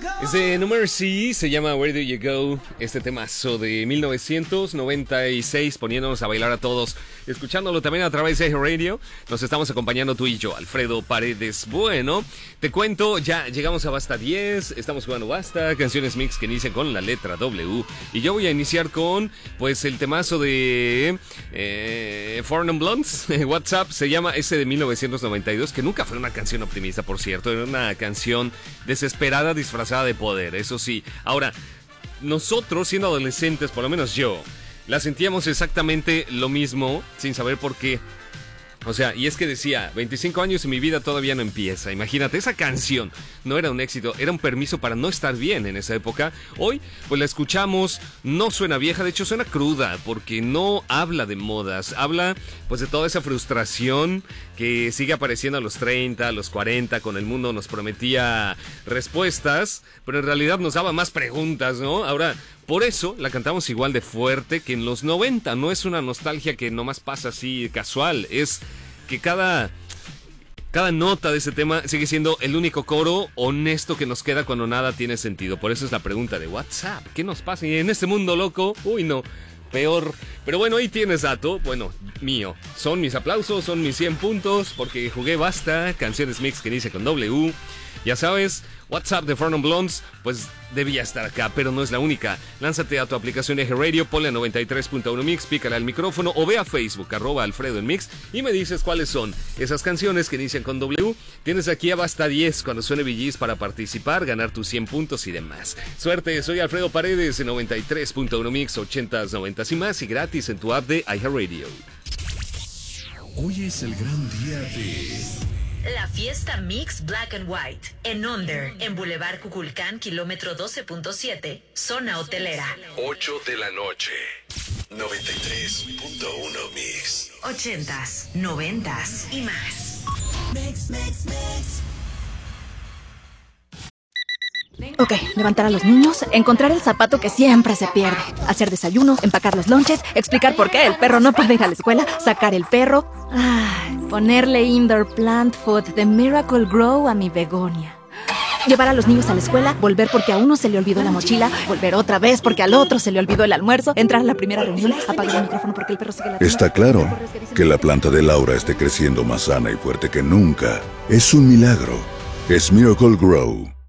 Es de No Mercy, se llama Where Do You Go, este temazo de 1996, poniéndonos a bailar a todos, escuchándolo también a través de Radio. Nos estamos acompañando tú y yo, Alfredo Paredes. Bueno, te cuento, ya llegamos a Basta 10, estamos jugando Basta, canciones mix que inician con la letra W. Y yo voy a iniciar con, pues, el temazo de Four Non Blondes, WhatsApp, se llama ese de 1992, que nunca fue una canción optimista, por cierto, era una canción desesperada disfrazada de poder, eso sí. Ahora, nosotros siendo adolescentes, por lo menos yo, la sentíamos exactamente lo mismo, sin saber por qué. O sea, y es que decía, 25 años y mi vida todavía no empieza. Imagínate, esa canción no era un éxito, era un permiso para no estar bien en esa época. Hoy, pues la escuchamos, no suena vieja, de hecho suena cruda, porque no habla de modas, habla pues de toda esa frustración que sigue apareciendo a los 30, a los 40, con el mundo nos prometía respuestas, pero en realidad nos daba más preguntas, ¿no? Ahora, por eso la cantamos igual de fuerte que en los 90, no es una nostalgia que nomás pasa así casual, es que cada nota de ese tema sigue siendo el único coro honesto que nos queda cuando nada tiene sentido. Por eso es la pregunta de WhatsApp, ¿qué nos pasa? Y en este mundo loco, uy no, peor. Pero bueno, ahí tienes dato, bueno, mío. Son mis aplausos, son mis 100 puntos, porque jugué Basta, canciones mix que inicia con W. Ya sabes, WhatsApp de Four Non Blondes, pues debía estar acá, pero no es la única. Lánzate a tu aplicación de Radio, ponle a 93.1 Mix, pícale al micrófono o ve a Facebook, @Alfredo en Mix, y me dices cuáles son esas canciones que inician con W. Tienes aquí a Basta 10 cuando suene VGs para participar, ganar tus 100 puntos y demás. Suerte, soy Alfredo Paredes en 93.1 Mix, 80s, 90s y más, y gratis en tu app de iHeartRadio. Hoy es el gran día de... La fiesta Mix Black and White en Onder, en Boulevard Cuculcán, kilómetro 12.7, zona hotelera. 8 de la noche. 93.1 Mix. 80s, 90s y más. Ok, levantar a los niños, encontrar el zapato que siempre se pierde, hacer desayuno, empacar los lonches, explicar por qué el perro no puede ir a la escuela, sacar el perro, ponerle indoor plant food de Miracle Grow a mi begonia. Llevar a los niños a la escuela, volver porque a uno se le olvidó la mochila, volver otra vez porque al otro se le olvidó el almuerzo, entrar a la primera reunión, apagar el micrófono porque el perro sigue ladrando. Está claro que la planta de Laura esté creciendo más sana y fuerte que nunca. Es un milagro. Es Miracle Grow.